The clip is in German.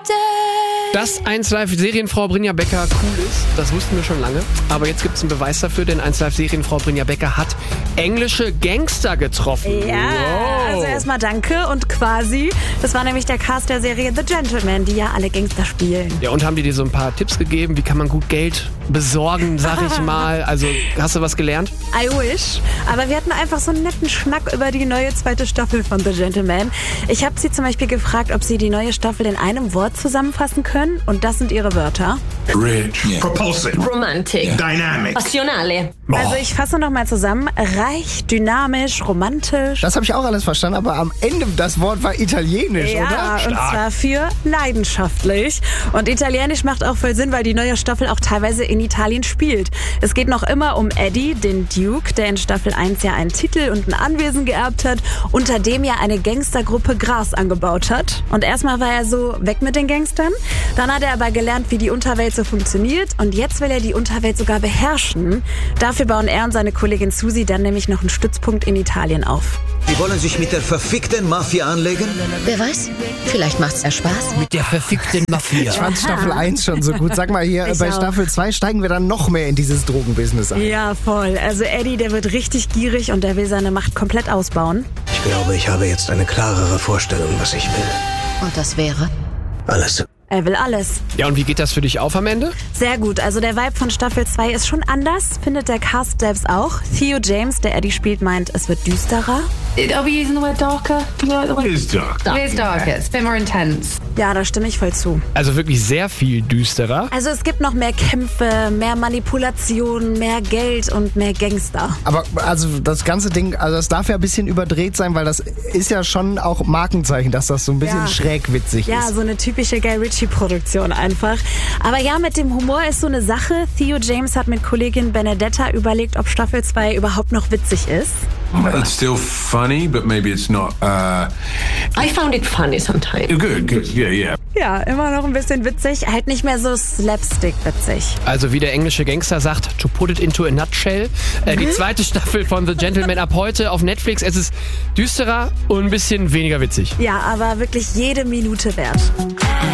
Dass 1Live-Serienfrau Brinja Becker cool ist, das wussten wir schon lange. Aber jetzt gibt es einen Beweis dafür, denn 1Live-Serienfrau Brinja Becker hat englische Gangster getroffen. Ja, also erstmal danke und quasi. Das war nämlich der Cast der Serie The Gentleman, die ja alle Gangster spielen. Ja, und haben die dir so ein paar Tipps gegeben, wie kann man gut Geld besorgen, sag ich mal. Also, hast du was gelernt? I wish. Aber wir hatten einfach so einen netten Schnack über die neue 2. Staffel von The Gentleman. Ich habe sie zum Beispiel gefragt, ob sie die neue Staffel in einem Wort zusammenfassen können. Und das sind ihre Wörter. Rich. Propulsive. Romantic. Dynamic. Passionale. Also ich fasse nochmal zusammen. Reich, dynamisch, romantisch. Das habe ich auch alles verstanden, aber am Ende das Wort war italienisch, Ja, oder? und zwar für leidenschaftlich. Und italienisch macht auch voll Sinn, weil die neue Staffel auch teilweise in Italien spielt. Es geht noch immer um Eddie, den Duke, der in Staffel 1 ja einen Titel und ein Anwesen geerbt hat, unter dem ja eine Gangstergruppe Gras angebaut hat. Und erstmal war er so weg mit den Gangstern. Dann hat er aber gelernt, wie die Unterwelt so funktioniert. Und jetzt will er die Unterwelt sogar beherrschen. Dafür bauen er und seine Kollegin Susie dann nämlich noch einen Stützpunkt in Italien auf. Sie wollen sich mit der verfickten Mafia anlegen? Wer weiß, vielleicht macht's ja Spaß. Mit der verfickten Mafia. Ich fand Staffel 1 schon so gut. Sag mal hier, bei Staffel 2 steigen wir dann noch mehr in dieses Drogenbusiness ein. Ja, voll. Also Eddie, der wird richtig gierig und der will seine Macht komplett ausbauen. Ich glaube, ich habe jetzt eine klarere Vorstellung, was ich will. Und das wäre? Alles. Er will alles. Ja, und wie geht das für dich auf am Ende? Sehr gut. Also der Vibe von Staffel 2 ist schon anders, findet der Cast selbst auch. Theo James, der Eddie spielt, meint, es wird düsterer. Are we using the word darker? Do you like the word? It is dark. It is darker. It's a bit more intense. Ja, da stimme ich voll zu. Also wirklich sehr viel düsterer. Also es gibt noch mehr Kämpfe, mehr Manipulation, mehr Geld und mehr Gangster. Aber also das ganze Ding, also das darf ja ein bisschen überdreht sein, weil das ist ja schon auch Markenzeichen, dass das so ein bisschen schräg witzig Ja, ist. so eine typische Guy Ritchie-Produktion einfach. Aber ja, mit dem Humor ist so eine Sache. Theo James hat mit Kollegin Benedetta überlegt, ob Staffel 2 überhaupt noch witzig ist. It's still funny, but maybe it's not. I found it funny sometimes. Good. Yeah. Ja, immer noch ein bisschen witzig, halt nicht mehr so slapstick-witzig. Also wie der englische Gangster sagt, to put it into a nutshell. Die 2. Staffel von The Gentleman ab heute auf Netflix. Es ist düsterer und ein bisschen weniger witzig. Ja, aber wirklich jede Minute wert.